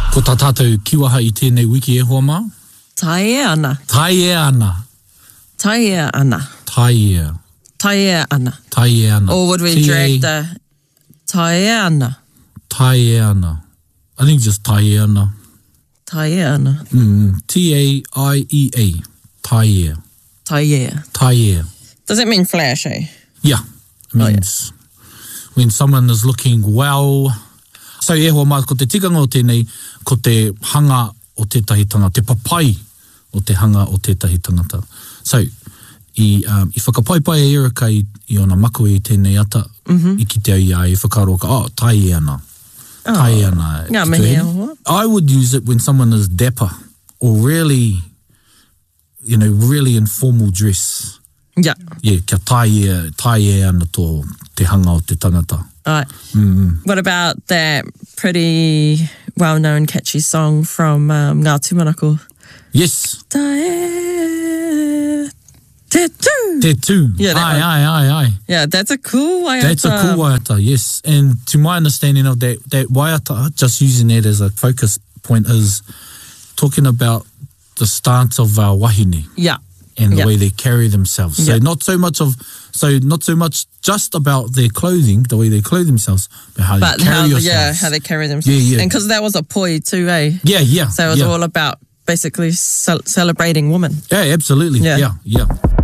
Ko tā tātou kiwaha I tēnei wiki e hoa mā? Tae ana. Tae ana. Tae ana. Tae. Tae ana. Tae ana. Or would we drag the tae ana? Tae ana. I think just tae ana. Tae ana. T-A-I-E-A. Tae. Tae. Tae. Does it mean flash, eh? Yeah. It means when someone is looking well. So e hoa mā, ko te tikanga o tēnei, ko te hanga o tētahi tangata, te papai o te hanga o tētahi tangata. So, I whakapaipai e Erika I ona maku I tēnei ata, I ki te ia I whakaro ka, tae ana. Tae ana. Ngā mihi e hoa. I would use it when someone is dapper or really, really informal dress. Yeah. Yeah, kia tae ana tō te hanga o te tangata. Right. What about that pretty well-known catchy song from Ngā Tūmanako? Yes. Tae, te tū. Te tū. Yeah, Ai. Yeah, that's a cool waiata. That's a cool waiata, yes. And to my understanding of that waiata, just using that as a focus point, is talking about the stance of our wahine. Yeah. And the way they carry themselves. So not so much just about their clothing, the way they clothe themselves, but how they carry yourselves. Yeah, how they carry themselves. Yeah. And because that was a poi too, eh? Yeah. So it was all about basically celebrating women. Yeah, absolutely. Yeah.